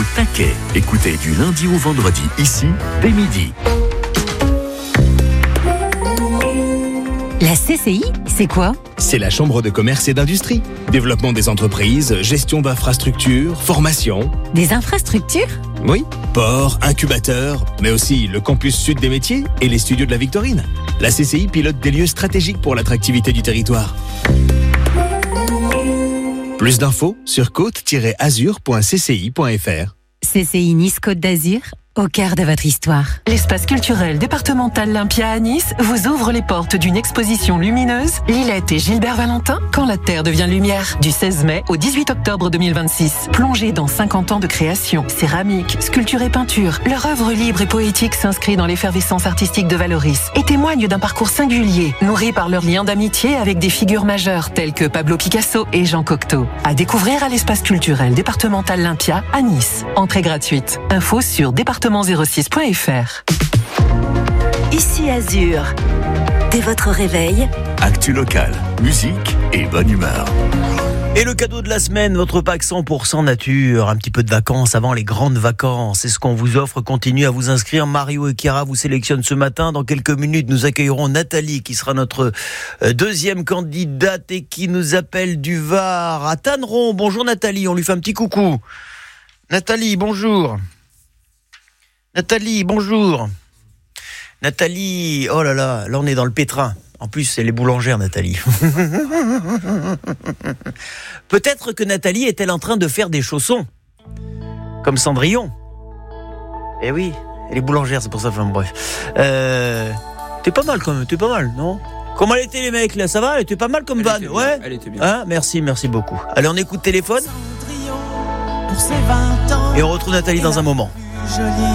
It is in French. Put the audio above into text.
au taquet. Écoutez du lundi au vendredi, ici, dès midi. La CCI, c'est quoi ? C'est la Chambre de commerce et d'industrie. Développement des entreprises, gestion d'infrastructures, formation. Des infrastructures ? Oui, port, incubateur, mais aussi le campus sud des métiers et les studios de la Victorine. La CCI pilote des lieux stratégiques pour l'attractivité du territoire. Plus d'infos sur côte-azur.cci.fr. CCI Nice Côte d'Azur, au cœur de votre histoire. L'espace culturel départemental Lympia à Nice vous ouvre les portes d'une exposition lumineuse, Lilette et Gilbert Valentin, Quand la Terre devient lumière, du 16 mai au 18 octobre 2026. Plongez dans 50 ans de création, céramique, sculpture et peinture, leur œuvre libre et poétique s'inscrit dans l'effervescence artistique de Valoris et témoigne d'un parcours singulier, nourri par leur lien d'amitié avec des figures majeures telles que Pablo Picasso et Jean Cocteau. À découvrir à l'espace culturel départemental Lympia à Nice. Entrée gratuite. Info sur département06.fr. Ici Azur. Dès votre réveil, Actu locale, musique et bonne humeur. Et le cadeau de la semaine, votre pack 100% nature, un petit peu de vacances avant les grandes vacances. C'est ce qu'on vous offre. Continuez à vous inscrire. Mario et Chiara vous sélectionnent ce matin. Dans quelques minutes, nous accueillerons Nathalie qui sera notre deuxième candidate et qui nous appelle du Var à Tanneron. Bonjour Nathalie, on lui fait un petit coucou. Nathalie, bonjour. Nathalie, bonjour. Nathalie, oh là là, là on est dans le pétrin. En plus, elle est boulangère, Nathalie. Peut-être que Nathalie est-elle en train de faire des chaussons, comme Cendrillon. Eh oui, elle est boulangère, c'est pour ça. Enfin bref. T'es pas mal quand même, t'es pas mal, non ? Comment elle était les mecs là ? Ça va ? Elle était pas mal comme vanne, ouais. Elle était bien. Hein ? Merci beaucoup. Allez, on écoute téléphone. Et on retrouve Nathalie dans un moment.